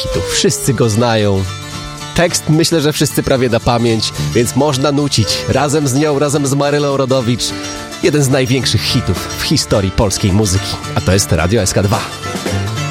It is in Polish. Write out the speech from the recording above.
hitów. Wszyscy go znają. Tekst myślę, że wszyscy prawie na pamięć, więc można nucić. Razem z nią, razem z Marylą Rodowicz. Jeden z największych hitów w historii polskiej muzyki. A to jest Radio SK2.